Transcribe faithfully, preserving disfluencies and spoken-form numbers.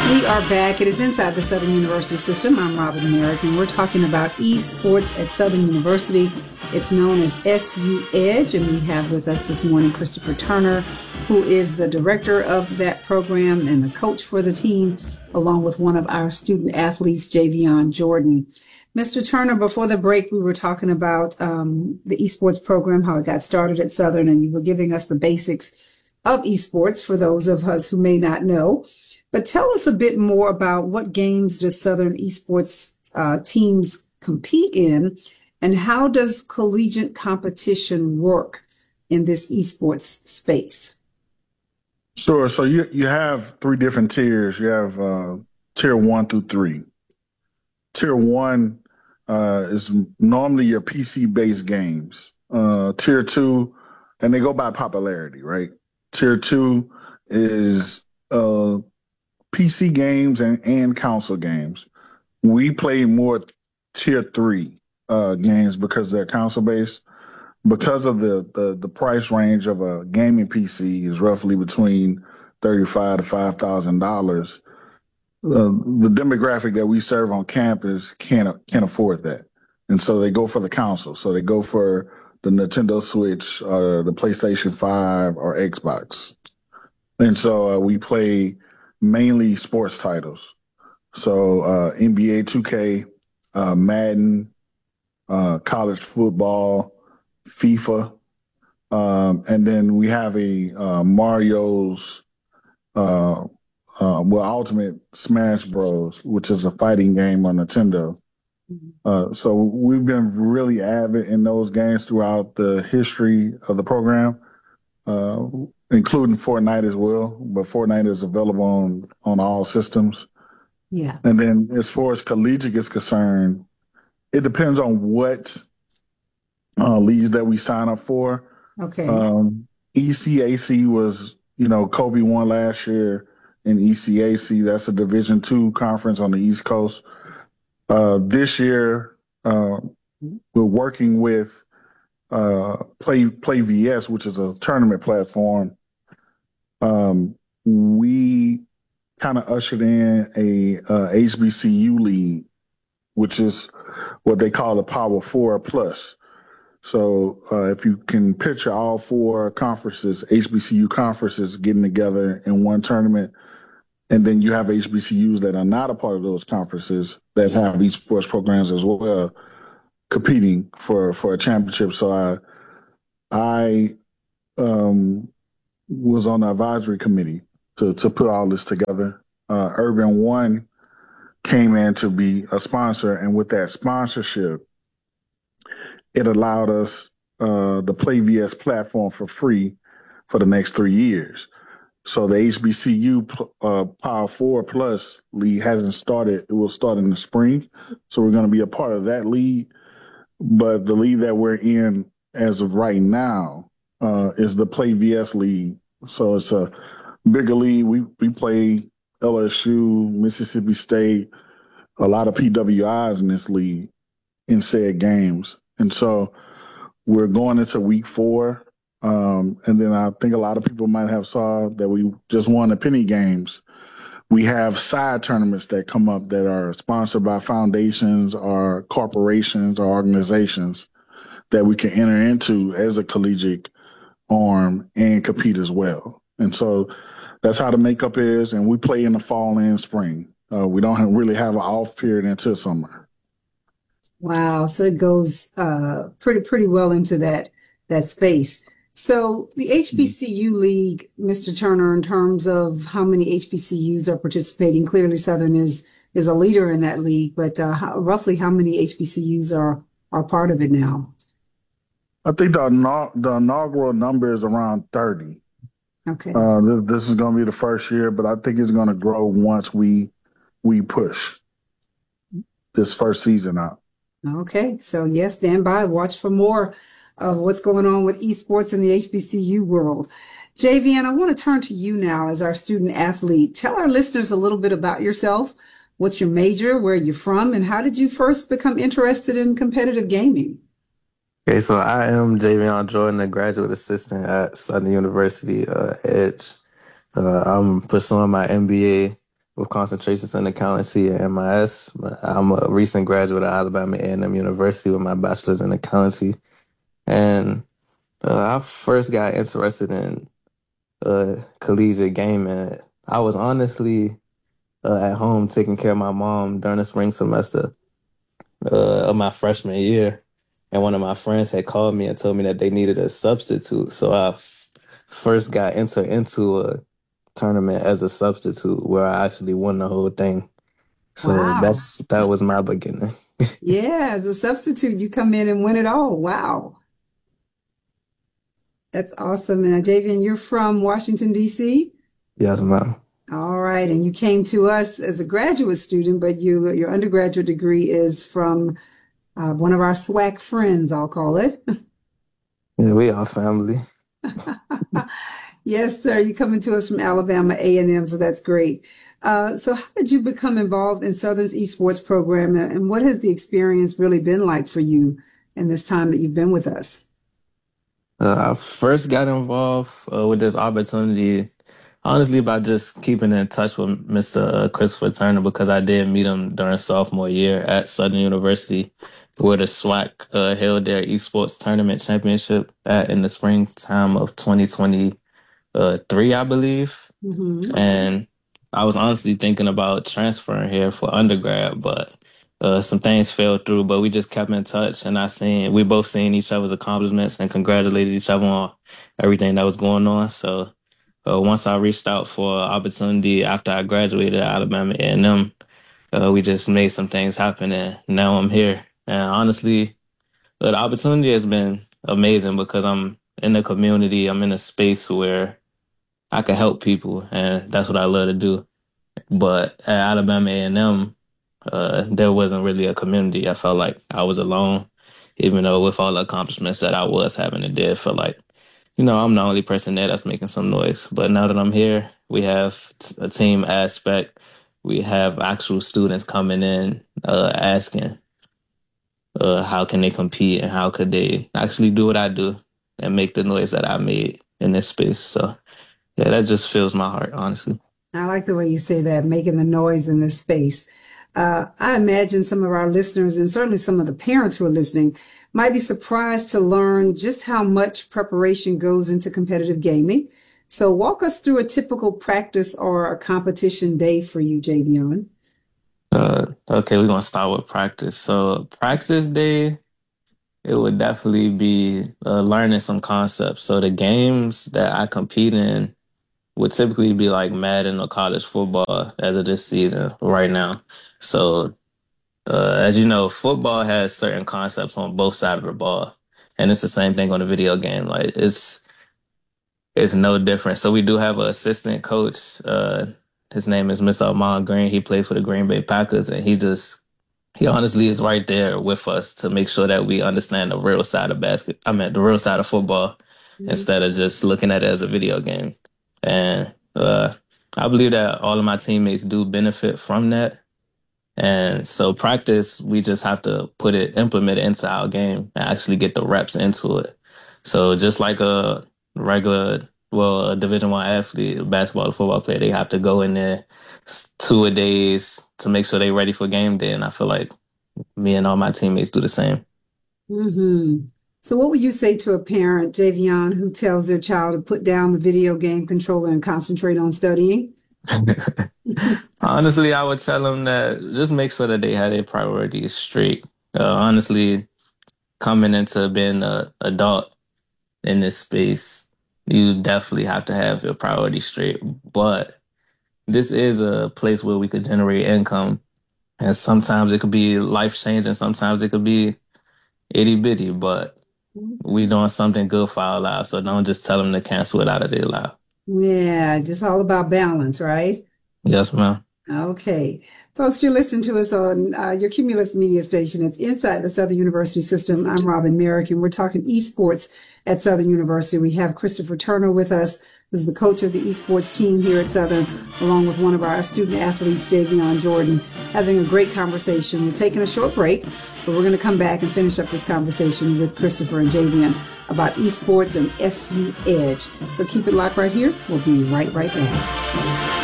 We are back. It is Inside the Southern University System. I'm Robin Merrick, and we're talking about esports at Southern University. It's known as S U Edge, and we have with us this morning Christopher Turner, who is the director of that program and the coach for the team, along with one of our student athletes, Javion Jordan. Mister Turner, before the break, we were talking about um, the esports program, how it got started at Southern, and you were giving us the basics of esports for those of us who may not know. But tell us a bit more about what games does Southern esports uh, teams compete in, and how does collegiate competition work in this esports space? Sure. So you you have three different tiers. You have uh, tier one through three. Tier one uh, is normally your P C-based games. Uh, tier two, and they go by popularity, right? Tier two is uh, P C games and, and console games. We play more tier three uh, games because they're console based. Because of the, the the price range of a gaming P C is roughly between thirty-five to five thousand dollars. Uh, the demographic that we serve on campus can't can't afford that, and so they go for the console. So they go for the Nintendo Switch, or the PlayStation five, or Xbox. And so uh, we play mainly sports titles. So uh, N B A two K, uh, Madden, uh, college football, FIFA, um, and then we have a uh, Mario's, uh, uh, well, Ultimate Smash Bros, which is a fighting game on Nintendo. Uh, so we've been really avid in those games throughout the history of the program, uh, including Fortnite as well. But Fortnite is available on, on all systems. Yeah. And then as far as collegiate is concerned, it depends on what uh, leagues that we sign up for. Okay. Um, E C A C was, you know, Kobe won last year in E C A C. That's a Division two conference on the East Coast. Uh, this year, uh, we're working with uh, Play Play V S, which is a tournament platform. Um, we kind of ushered in a uh, H B C U league, which is what they call the Power Four Plus. So uh, if you can picture all four conferences, H B C U conferences getting together in one tournament, and then you have H B C Us that are not a part of those conferences that have esports programs as well, competing for, for a championship. So I I um, was on the advisory committee to, to put all this together. Uh, Urban One came in to be a sponsor, and with that sponsorship, it allowed us uh, the Play V S platform for free for the next three years. So the H B C U uh, Power Four Plus league hasn't started. It will start in the spring. So we're going to be a part of that league. But the league that we're in as of right now uh, is the Play V S league. So it's a bigger league. We we play L S U, Mississippi State, a lot of P W Is in this league in said games. And so we're going into week four. Um, and then I think a lot of people might have saw that we just won the Penny Games. We have side tournaments that come up that are sponsored by foundations or corporations or organizations that we can enter into as a collegiate arm and compete as well. And so that's how the makeup is. And we play in the fall and spring. Uh, we don't have, really have an off period until summer. Wow. So it goes uh, pretty pretty well into that that space. So the H B C U League, Mister Turner, in terms of how many H B C Us are participating, clearly Southern is is a leader in that league, but uh, how, roughly how many H B C Us are are part of it now? I think the, the inaugural number is around thirty. Okay. Uh, this, this is going to be the first year, but I think it's going to grow once we we push this first season out. Okay. So yes, stand by, watch for more of what's going on with esports in the H B C U world. Javion, I want to turn to you now as our student athlete. Tell our listeners a little bit about yourself. What's your major? Where are you from? And how did you first become interested in competitive gaming? Okay, so I am Javion Jordan, a graduate assistant at Southern University uh, Edge. Uh, I'm pursuing my M B A with concentrations in accountancy and M I S. But I'm a recent graduate of Alabama A and M University with my bachelor's in accountancy. And uh, I first got interested in uh, collegiate gaming. I was honestly uh, at home taking care of my mom during the spring semester uh, of my freshman year. And one of my friends had called me and told me that they needed a substitute. So I f- first got entered into a tournament as a substitute where I actually won the whole thing. So Wow. that's that was my beginning. Yeah, as a substitute, you come in and win it all. Wow. That's awesome. And uh, Javian, you're from Washington, D C? Yes, ma'am. All right. And you came to us as a graduate student, but you, your undergraduate degree is from uh, one of our SWAC friends, I'll call it. Yeah, we are family. Yes, sir. You coming to us from Alabama A and M, so that's great. Uh, so how did you become involved in Southern's esports program, and what has the experience really been like for you in this time that you've been with us? Uh, I first got involved uh, with this opportunity, honestly, by just keeping in touch with Mister Christopher Turner because I did meet him during sophomore year at Southern University, where the SWAC uh, held their esports tournament championship at in the springtime of twenty twenty-three, I believe. Hmm. And I was honestly thinking about transferring here for undergrad, but uh, some things fell through. But we just kept in touch, and I seen we both seen each other's accomplishments and congratulated each other on everything that was going on. So uh, once I reached out for an opportunity after I graduated at Alabama A and M, uh, we just made some things happen, and now I'm here. And honestly, uh, the opportunity has been amazing because I'm in the community. I'm in a space where I can help people, and that's what I love to do. But at Alabama A and M, uh, there wasn't really a community. I felt like I was alone, even though with all the accomplishments that I was having, it did feel like, you know, I'm the only person there that's making some noise. But now that I'm here, we have t- a team aspect. We have actual students coming in, uh, asking, uh, how can they compete and how could they actually do what I do and make the noise that I made in this space. So yeah, that just fills my heart, honestly. I like the way you say that, making the noise in this space. Uh, I imagine some of our listeners and certainly some of the parents who are listening might be surprised to learn just how much preparation goes into competitive gaming. So walk us through a typical practice or a competition day for you, Javion. Uh, okay, we're gonna start with practice. So practice day, it would definitely be uh, learning some concepts. So the games that I compete in would typically be like Madden or college football as of this season right now. So uh, as you know, football has certain concepts on both sides of the ball, and it's the same thing on the video game. Like it's it's no different. So we do have an assistant coach. Uh, his name is Mister Ahman Green. He played for the Green Bay Packers, and he just he honestly is right there with us to make sure that we understand the real side of basket. I mean, the real side of football instead of just looking at it as a video game. And uh, I believe that all of my teammates do benefit from that. And so practice, we just have to put it, implement it into our game and actually get the reps into it. So just like a regular, well, a Division One athlete, a basketball or football player, they have to go in there s- two a days to make sure they're ready for game day. And I feel like me and all my teammates do the same. Hmm. So what would you say to a parent, Javion, who tells their child to put down the video game controller and concentrate on studying? Honestly, I would tell them that just make sure that they have their priorities straight. Uh, honestly, coming into being an adult in this space, you definitely have to have your priorities straight. But this is a place where we could generate income. And sometimes it could be life changing, sometimes it could be itty bitty, but we doing something good for our lives. So don't just tell them to cancel it out of their life. Yeah, just all about balance, right? Yes, ma'am. Okay. Folks, you're listening to us on uh, your Cumulus Media Station. It's Inside the Southern University System. I'm Robin Merrick, and we're talking esports at Southern University. We have Christopher Turner with us, who's the coach of the esports team here at Southern, along with one of our student athletes, Javion Jordan, having a great conversation. We're taking a short break, but we're going to come back and finish up this conversation with Christopher and Javion about esports and S U Edge. So keep it locked right here. We'll be right, right back.